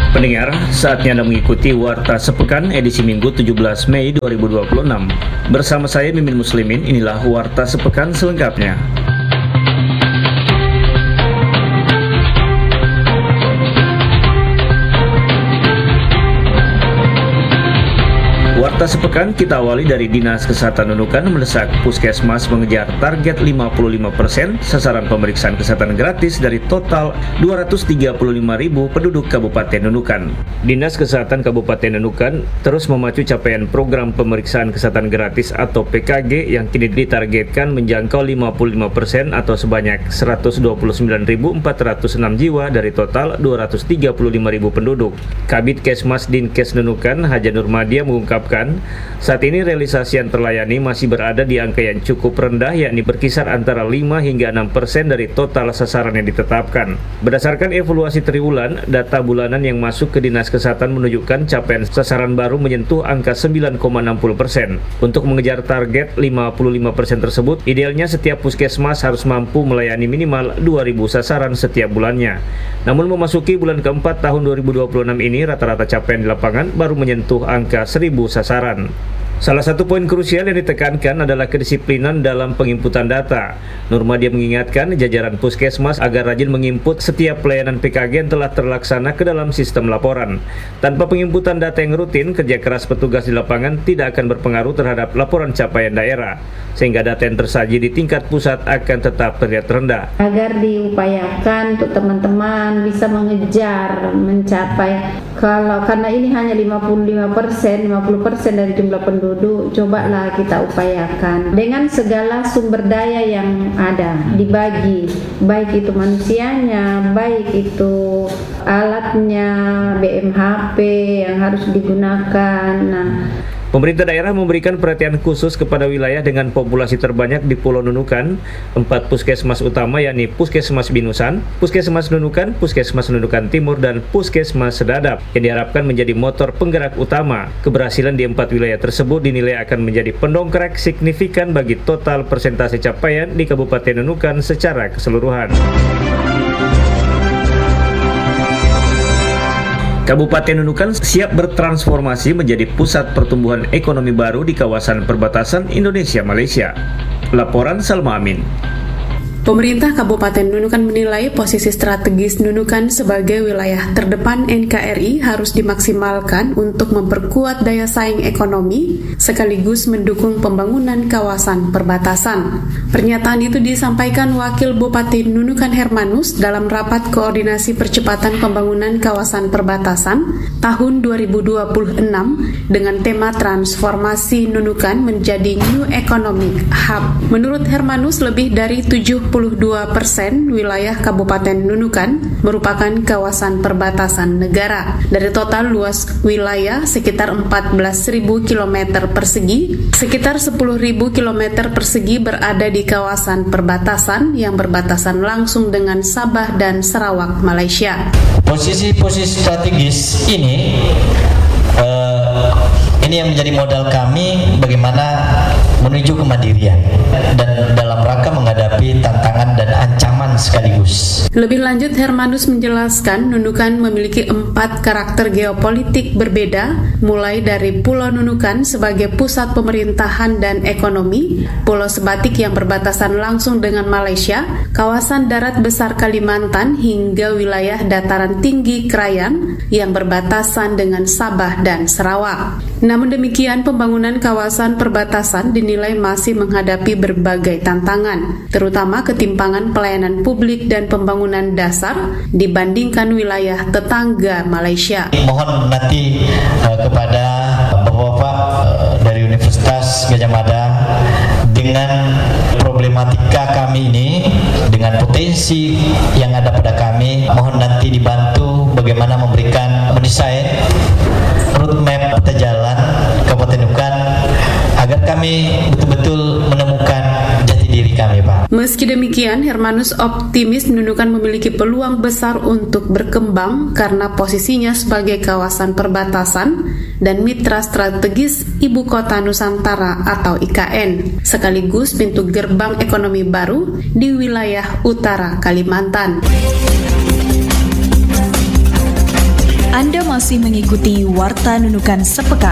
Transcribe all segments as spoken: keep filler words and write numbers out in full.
Pendengar, saatnya Anda mengikuti Warta Sepekan edisi Minggu tujuh belas Mei dua ribu dua puluh enam. Bersama saya Mimin Muslimin, inilah Warta Sepekan selengkapnya. Warta Sepekan kita awali dari Dinas Kesehatan Nunukan mendesak Puskesmas mengejar target lima puluh lima persen sasaran pemeriksaan kesehatan gratis dari total dua ratus tiga puluh lima ribu penduduk Kabupaten Nunukan. Dinas Kesehatan Kabupaten Nunukan terus memacu capaian program pemeriksaan kesehatan gratis atau P K G yang kini ditargetkan menjangkau lima puluh lima persen atau sebanyak seratus dua puluh sembilan ribu empat ratus enam jiwa dari total dua ratus tiga puluh lima ribu penduduk. Kabid Kesmas Dinkes Nunukan Haja Nurmadia mengungkapkan saat ini realisasi yang terlayani masih berada di angka yang cukup rendah, yakni berkisar antara lima hingga enam persen dari total sasaran yang ditetapkan. Berdasarkan evaluasi triwulan, data bulanan yang masuk ke Dinas Kesehatan menunjukkan capaian sasaran baru menyentuh angka sembilan koma enam puluh persen. Untuk mengejar target lima puluh lima persen tersebut, idealnya setiap puskesmas harus mampu melayani minimal dua ribu sasaran setiap bulannya. Namun memasuki bulan keempat tahun dua ribu dua puluh enam ini, rata-rata capaian di lapangan baru menyentuh angka seribu sasaran. Salah satu poin krusial yang ditekankan adalah kedisiplinan dalam penginputan data. Nurmadia mengingatkan jajaran puskesmas agar rajin menginput setiap pelayanan P K G yang telah terlaksana ke dalam sistem laporan. Tanpa penginputan data yang rutin, kerja keras petugas di lapangan tidak akan berpengaruh terhadap laporan capaian daerah, sehingga data yang tersaji di tingkat pusat akan tetap terlihat rendah. Agar diupayakan untuk teman-teman bisa mengejar, mencapai, kalau karena ini hanya lima puluh lima persen, lima puluh persen dari jumlah penduduk, cobalah kita upayakan dengan segala sumber daya yang ada dibagi, baik itu manusianya, baik itu alatnya, B M H P yang harus digunakan. Nah, pemerintah daerah memberikan perhatian khusus kepada wilayah dengan populasi terbanyak di Pulau Nunukan. Empat puskesmas utama yakni Puskesmas Binusan, Puskesmas Nunukan, Puskesmas Nunukan Timur, dan Puskesmas Sedadap yang diharapkan menjadi motor penggerak utama. Keberhasilan di empat wilayah tersebut dinilai akan menjadi pendongkrak signifikan bagi total persentase capaian di Kabupaten Nunukan secara keseluruhan. Kabupaten Nunukan siap bertransformasi menjadi pusat pertumbuhan ekonomi baru di kawasan perbatasan Indonesia-Malaysia. Laporan Salma Amin. Pemerintah Kabupaten Nunukan menilai posisi strategis Nunukan sebagai wilayah terdepan N K R I harus dimaksimalkan untuk memperkuat daya saing ekonomi sekaligus mendukung pembangunan kawasan perbatasan. Pernyataan itu disampaikan Wakil Bupati Nunukan Hermanus dalam rapat koordinasi percepatan pembangunan kawasan perbatasan tahun dua ribu dua puluh enam dengan tema transformasi Nunukan menjadi New Economic Hub. Menurut Hermanus, lebih dari tujuh puluh dua persen wilayah Kabupaten Nunukan merupakan kawasan perbatasan negara. Dari total luas wilayah sekitar empat belas ribu kilometer persegi, sekitar sepuluh ribu kilometer persegi berada di kawasan perbatasan yang berbatasan langsung dengan Sabah dan Sarawak, Malaysia. Posisi-posisi strategis ini uh, ini yang menjadi modal kami bagaimana menuju kemandirian dan dalam rangka menghadapi tantangan dan ancaman sekaligus. Lebih lanjut, Hermanus menjelaskan Nunukan memiliki empat karakter geopolitik berbeda, mulai dari Pulau Nunukan sebagai pusat pemerintahan dan ekonomi, Pulau Sebatik yang berbatasan langsung dengan Malaysia, kawasan darat besar Kalimantan, hingga wilayah dataran tinggi Krayan yang berbatasan dengan Sabah dan Sarawak. Namun demikian, pembangunan kawasan perbatasan dinilai masih menghadapi berbagai tantangan, terutama ketimpangan pelayanan publik dan pembangunan dasar dibandingkan wilayah tetangga Malaysia. Mohon nanti uh, kepada Bapak-Bapak uh, dari Universitas Gadjah Mada, dengan problematika kami ini, dengan potensi yang ada pada kami, mohon nanti dibantu bagaimana memberikan mendesain roadmap peta jalan Kabupaten Nunukan agar kami betul-betul menemukan jati diri kami, Pak. Meski demikian, Hermanus optimis Nunukan memiliki peluang besar untuk berkembang karena posisinya sebagai kawasan perbatasan dan mitra strategis Ibu Kota Nusantara atau I K N, sekaligus pintu gerbang ekonomi baru di wilayah utara Kalimantan. Anda masih mengikuti Warta Nunukan Sepekan.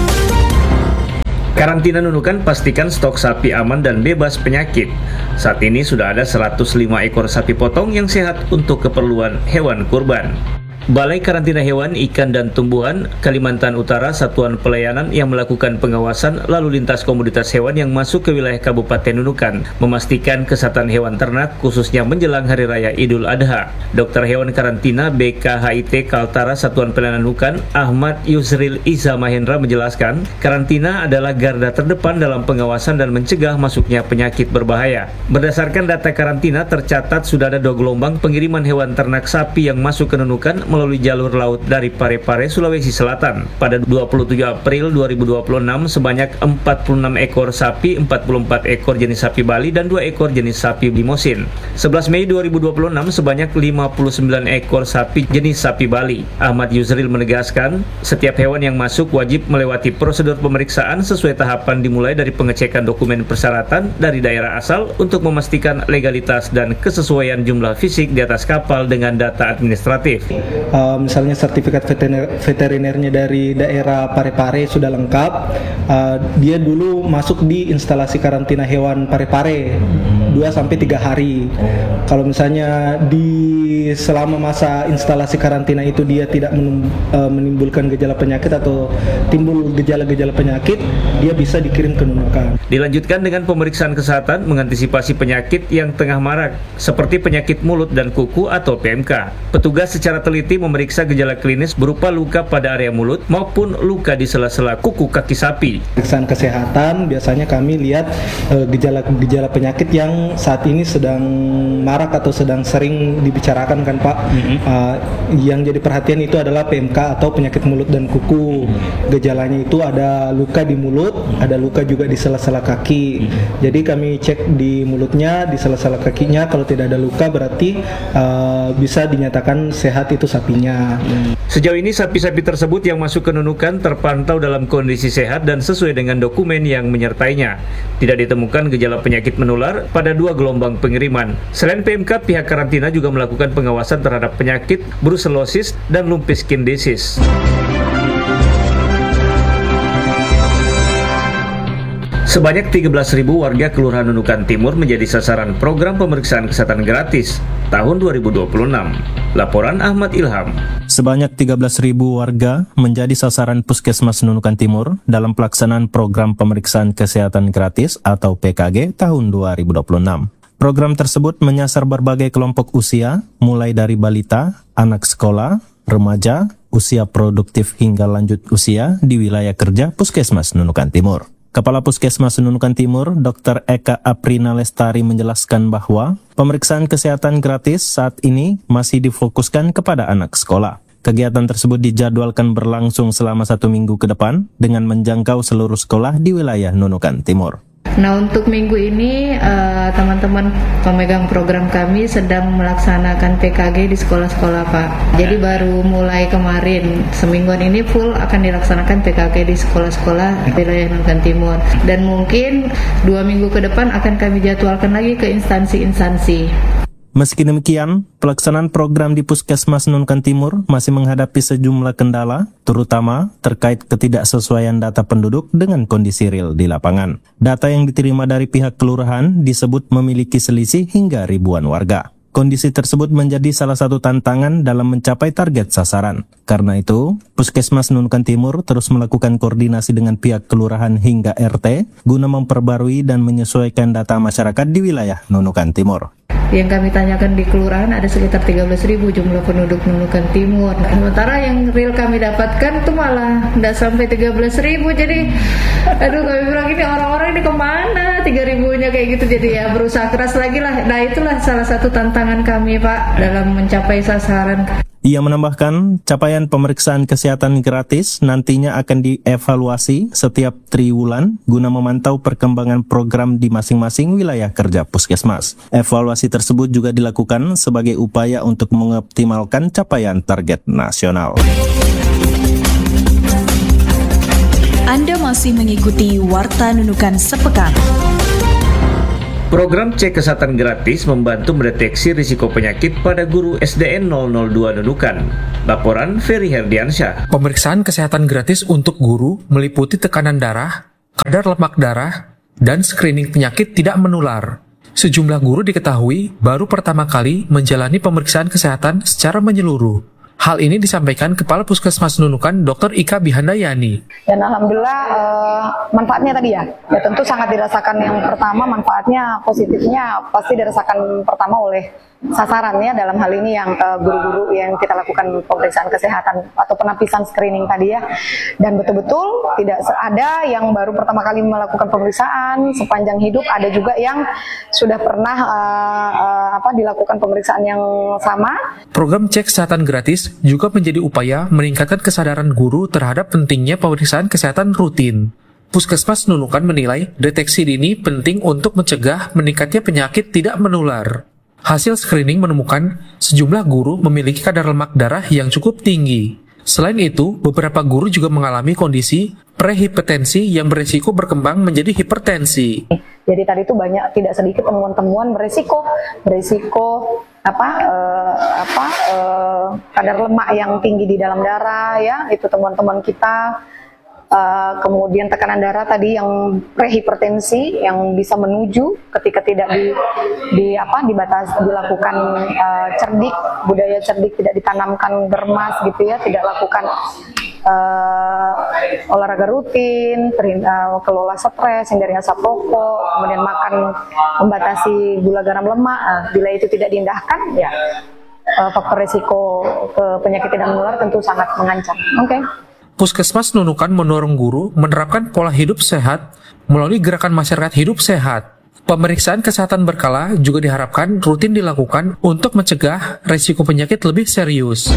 Karantina Nunukan pastikan stok sapi aman dan bebas penyakit. Saat ini sudah ada seratus lima ekor sapi potong yang sehat untuk keperluan hewan kurban. Balai Karantina Hewan, Ikan dan Tumbuhan Kalimantan Utara Satuan Pelayanan yang melakukan pengawasan lalu lintas komoditas hewan yang masuk ke wilayah Kabupaten Nunukan memastikan kesehatan hewan ternak khususnya menjelang Hari Raya Idul Adha. Dokter Hewan Karantina B K H I T Kaltara Satuan Pelayanan Nunukan Ahmad Yusril Iza Mahendra menjelaskan, karantina adalah garda terdepan dalam pengawasan dan mencegah masuknya penyakit berbahaya. Berdasarkan data karantina, tercatat sudah ada dua gelombang pengiriman hewan ternak sapi yang masuk ke Nunukan melalui jalur laut dari Parepare, Sulawesi Selatan. Pada dua puluh tujuh April dua ribu dua puluh enam, sebanyak empat puluh enam ekor sapi, empat puluh empat ekor jenis sapi Bali, dan dua ekor jenis sapi Limosin. sebelas Mei dua ribu dua puluh enam, sebanyak lima puluh sembilan ekor sapi jenis sapi Bali. Ahmad Yusril menegaskan, setiap hewan yang masuk wajib melewati prosedur pemeriksaan sesuai tahapan dimulai dari pengecekan dokumen persyaratan dari daerah asal untuk memastikan legalitas dan kesesuaian jumlah fisik di atas kapal dengan data administratif. Uh, misalnya sertifikat veteriner, veterinernya dari daerah Parepare sudah lengkap, uh, dia dulu masuk di instalasi karantina hewan Parepare dua sampai tiga hari. Kalau misalnya di selama masa instalasi karantina itu dia tidak menum, uh, menimbulkan gejala penyakit atau timbul gejala-gejala penyakit, dia bisa dikirim ke Nunukan. Dilanjutkan dengan pemeriksaan kesehatan mengantisipasi penyakit yang tengah marak seperti penyakit mulut dan kuku atau P M K. Petugas secara teliti memeriksa gejala klinis berupa luka pada area mulut maupun luka di sela-sela kuku kaki sapi. Pemeriksaan kesehatan biasanya kami lihat uh, gejala-gejala penyakit yang saat ini sedang marak atau sedang sering dibicarakan kan Pak. Mm-hmm. Uh, yang jadi perhatian itu adalah P M K atau penyakit mulut dan kuku. Gejalanya itu ada luka di mulut, ada luka juga di sela-sela kaki. Jadi kami cek di mulutnya, di sela-sela kakinya, kalau tidak ada luka berarti uh, bisa dinyatakan sehat itu sapinya. Sejauh ini sapi-sapi tersebut yang masuk ke Nunukan terpantau dalam kondisi sehat dan sesuai dengan dokumen yang menyertainya. Tidak ditemukan gejala penyakit menular pada dua gelombang pengiriman. Selain P M K, pihak karantina juga melakukan pengawasan terhadap penyakit brucellosis dan lumpy skin disease. Sebanyak tiga belas ribu warga Kelurahan Nunukan Timur menjadi sasaran program pemeriksaan kesehatan gratis tahun dua ribu dua puluh enam. Laporan Ahmad Ilham. Sebanyak tiga belas ribu warga menjadi sasaran Puskesmas Nunukan Timur dalam pelaksanaan program pemeriksaan kesehatan gratis atau P K G tahun dua ribu dua puluh enam. Program tersebut menyasar berbagai kelompok usia, mulai dari balita, anak sekolah, remaja, usia produktif hingga lanjut usia di wilayah kerja Puskesmas Nunukan Timur. Kepala Puskesmas Nunukan Timur, Dokter Eka Aprina Lestari menjelaskan bahwa pemeriksaan kesehatan gratis saat ini masih difokuskan kepada anak sekolah. Kegiatan tersebut dijadwalkan berlangsung selama satu minggu ke depan dengan menjangkau seluruh sekolah di wilayah Nunukan Timur. Nah, untuk minggu ini uh, teman-teman pemegang program kami sedang melaksanakan P K G di sekolah-sekolah Pak. Jadi baru mulai kemarin, semingguan ini full akan dilaksanakan P K G di sekolah-sekolah wilayah Nunukan Timur. Dan mungkin dua minggu ke depan akan kami jadwalkan lagi ke instansi-instansi. Meski demikian, pelaksanaan program di Puskesmas Nunukan Timur masih menghadapi sejumlah kendala, terutama terkait ketidaksesuaian data penduduk dengan kondisi real di lapangan. Data yang diterima dari pihak kelurahan disebut memiliki selisih hingga ribuan warga. Kondisi tersebut menjadi salah satu tantangan dalam mencapai target sasaran. Karena itu, Puskesmas Nunukan Timur terus melakukan koordinasi dengan pihak kelurahan hingga R T guna memperbarui dan menyesuaikan data masyarakat di wilayah Nunukan Timur. Yang kami tanyakan di kelurahan ada sekitar tiga belas ribu jumlah penduduk Nunukan Timur. Nah, sementara yang real kami dapatkan itu malah tidak sampai tiga belas ribu. Jadi, aduh kami bilang ini orang-orang ini kemana tiga ribunya kayak gitu. Jadi ya berusaha keras lagi lah. Nah itulah salah satu tantangan kami Pak dalam mencapai sasaran. Ia menambahkan, capaian pemeriksaan kesehatan gratis nantinya akan dievaluasi setiap triwulan guna memantau perkembangan program di masing-masing wilayah kerja Puskesmas. Evaluasi tersebut juga dilakukan sebagai upaya untuk mengoptimalkan capaian target nasional. Anda masih mengikuti Warta Nunukan Sepekan. Program cek kesehatan gratis membantu mendeteksi risiko penyakit pada guru S D N nol nol dua Nunukan. Laporan Ferry Herdiansyah. Pemeriksaan kesehatan gratis untuk guru meliputi tekanan darah, kadar lemak darah, dan screening penyakit tidak menular. Sejumlah guru diketahui baru pertama kali menjalani pemeriksaan kesehatan secara menyeluruh. Hal ini disampaikan Kepala Puskesmas Nunukan, Dokter Ika Bihandayani. Dan alhamdulillah uh, manfaatnya tadi ya, ya tentu sangat dirasakan. Yang pertama manfaatnya positifnya pasti dirasakan pertama oleh sasarannya, dalam hal ini yang uh, guru-guru yang kita lakukan pemeriksaan kesehatan atau penapisan screening tadi ya. Dan betul-betul tidak ada yang baru pertama kali melakukan pemeriksaan sepanjang hidup, ada juga yang sudah pernah uh, uh, apa dilakukan pemeriksaan yang sama. Program cek kesehatan gratis juga menjadi upaya meningkatkan kesadaran guru terhadap pentingnya pemeriksaan kesehatan rutin. Puskesmas Nunukan menilai deteksi dini penting untuk mencegah meningkatnya penyakit tidak menular. Hasil screening menemukan sejumlah guru memiliki kadar lemak darah yang cukup tinggi. Selain itu, beberapa guru juga mengalami kondisi prehipertensi yang beresiko berkembang menjadi hipertensi. Jadi tadi itu banyak tidak sedikit temuan-temuan beresiko beresiko apa eh, apa eh, kadar lemak yang tinggi di dalam darah ya, itu temuan-temuan kita. Uh, kemudian tekanan darah tadi yang prehipertensi yang bisa menuju ketika tidak di, di apa dibatas dilakukan uh, cerdik, budaya cerdik, tidak ditanamkan germas gitu ya, tidak lakukan uh, olahraga rutin, ter, uh, kelola stres, hindari asap rokok, kemudian makan membatasi gula garam lemak. Uh, bila itu tidak diindahkan ya uh, faktor resiko ke penyakit tidak menular tentu sangat mengancam. Oke. Okay. Puskesmas Nunukan mendorong guru menerapkan pola hidup sehat melalui gerakan masyarakat hidup sehat. Pemeriksaan kesehatan berkala juga diharapkan rutin dilakukan untuk mencegah risiko penyakit lebih serius.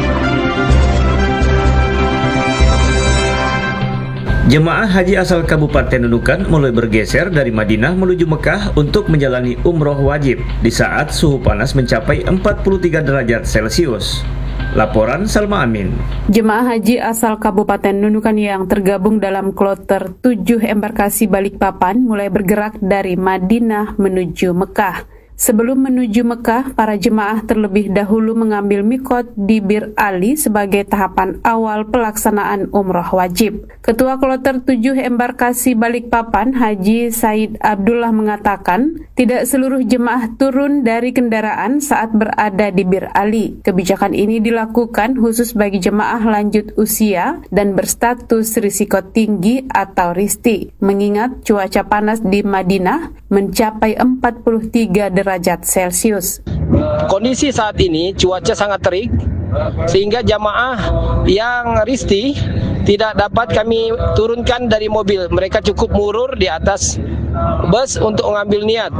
Jemaah haji asal Kabupaten Nunukan mulai bergeser dari Madinah menuju Mekah untuk menjalani umroh wajib di saat suhu panas mencapai empat puluh tiga derajat Celcius. Laporan Salma Amin. Jemaah haji asal Kabupaten Nunukan yang tergabung dalam kloter tujuh embarkasi Balikpapan mulai bergerak dari Madinah menuju Mekah. Sebelum menuju Mekah, para jemaah terlebih dahulu mengambil mikot di Bir Ali sebagai tahapan awal pelaksanaan umroh wajib. Ketua Kloter tujuh Embarkasi Balikpapan, Haji Said Abdullah mengatakan, tidak seluruh jemaah turun dari kendaraan saat berada di Bir Ali. Kebijakan ini dilakukan khusus bagi jemaah lanjut usia dan berstatus risiko tinggi atau R I S T I, mengingat cuaca panas di Madinah mencapai empat puluh tiga derajat Celcius. Kondisi saat ini cuaca sangat terik sehingga jamaah yang R I S T I tidak dapat kami turunkan dari mobil. Mereka cukup murur di atas bus untuk mengambil niat.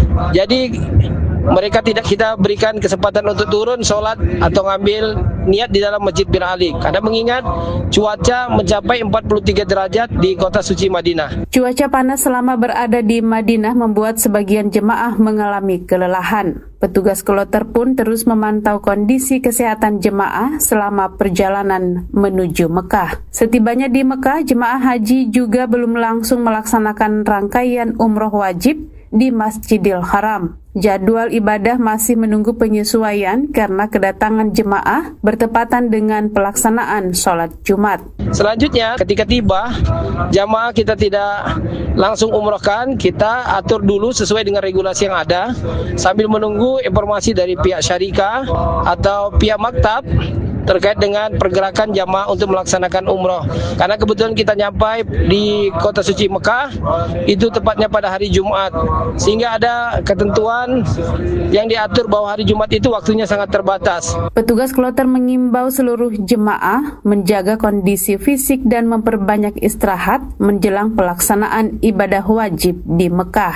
Jadi mereka tidak kita berikan kesempatan untuk turun sholat atau ngambil niat di dalam Masjid Bir Ali karena mengingat cuaca mencapai empat puluh tiga derajat di kota suci Madinah. Cuaca panas selama berada di Madinah membuat sebagian jemaah mengalami kelelahan. Petugas kloter pun terus memantau kondisi kesehatan jemaah selama perjalanan menuju Mekah. Setibanya di Mekah, jemaah haji juga belum langsung melaksanakan rangkaian umroh wajib di Masjidil Haram. Jadwal ibadah masih menunggu penyesuaian karena kedatangan jemaah bertepatan dengan pelaksanaan sholat Jumat. Selanjutnya, ketika tiba, jamaah kita tidak langsung umrohkan, kita atur dulu sesuai dengan regulasi yang ada, sambil menunggu informasi dari pihak syarikah atau pihak maktab terkait dengan pergerakan jamaah untuk melaksanakan umroh. Karena kebetulan kita nyampai di kota suci Mekah, itu tepatnya pada hari Jumat. Sehingga ada ketentuan yang diatur bahwa hari Jumat itu waktunya sangat terbatas. Petugas kloter mengimbau seluruh jemaah menjaga kondisi fisik dan memperbanyak istirahat menjelang pelaksanaan ibadah wajib di Mekah.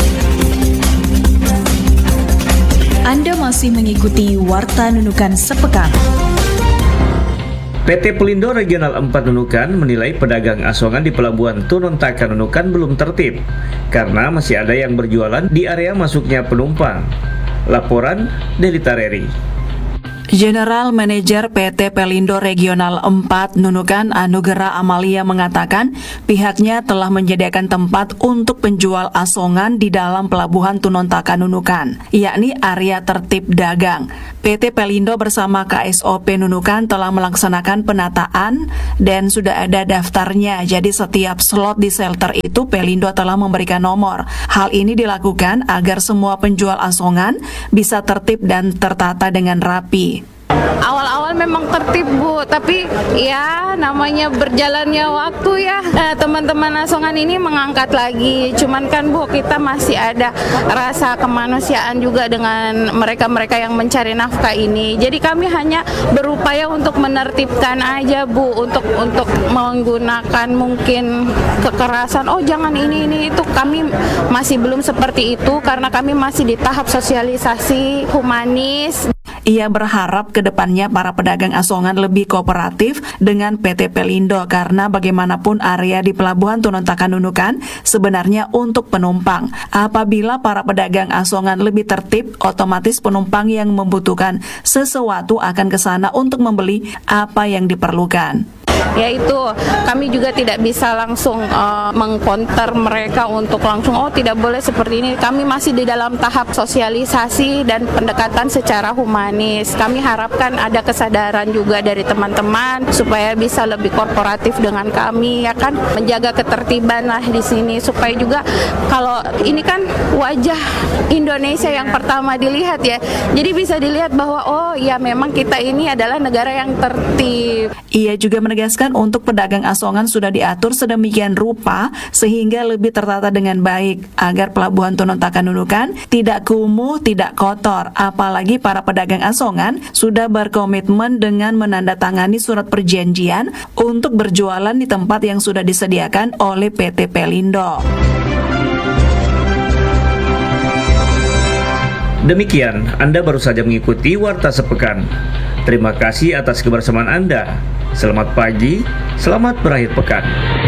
Anda masih mengikuti Warta Nunukan Sepekan. P T Pelindo Regional empat Nunukan menilai pedagang asongan di Pelabuhan Tunontaka Nunukan belum tertib karena masih ada yang berjualan di area masuknya penumpang. Laporan Delita Reri. General Manager P T Pelindo Regional empat Nunukan Anugerah Amalia mengatakan pihaknya telah menyediakan tempat untuk penjual asongan di dalam Pelabuhan Tunontaka Nunukan, yakni area tertib dagang. P T Pelindo bersama K S O P Nunukan telah melaksanakan penataan dan sudah ada daftarnya, jadi setiap slot di shelter itu Pelindo telah memberikan nomor. Hal ini dilakukan agar semua penjual asongan bisa tertib dan tertata dengan rapi. Awal-awal memang tertib Bu, tapi ya namanya berjalannya waktu ya. Nah, teman-teman asongan ini mengangkat lagi. Cuman kan Bu, kita masih ada rasa kemanusiaan juga dengan mereka-mereka yang mencari nafkah ini. Jadi kami hanya berupaya untuk menertibkan aja Bu, untuk untuk menggunakan mungkin kekerasan. Oh jangan ini ini itu, kami masih belum seperti itu karena kami masih di tahap sosialisasi humanis. Ia berharap ke depannya para pedagang asongan lebih kooperatif dengan P T Pelindo karena bagaimanapun area di Pelabuhan Tunontaka Nunukan sebenarnya untuk penumpang. Apabila para pedagang asongan lebih tertib, otomatis penumpang yang membutuhkan sesuatu akan ke sana untuk membeli apa yang diperlukan. Yaitu kami juga tidak bisa langsung uh, mengkonter mereka untuk langsung oh tidak boleh seperti ini. Kami masih di dalam tahap sosialisasi dan pendekatan secara humanis. Kami harapkan ada kesadaran juga dari teman-teman supaya bisa lebih korporatif dengan kami, ya kan, menjaga ketertiban lah di sini supaya juga kalau ini kan wajah Indonesia yang pertama dilihat ya. Jadi bisa dilihat bahwa oh ya memang kita ini adalah negara yang tertib. Ia juga menegaskan untuk pedagang asongan sudah diatur sedemikian rupa sehingga lebih tertata dengan baik agar Pelabuhan Tunontaka Nunukan tidak kumuh, tidak kotor. Apalagi para pedagang asongan sudah berkomitmen dengan menandatangani surat perjanjian untuk berjualan di tempat yang sudah disediakan oleh P T Pelindo. Demikian, Anda baru saja mengikuti Warta Sepekan. Terima kasih atas kebersamaan Anda. Selamat pagi, selamat berakhir pekan.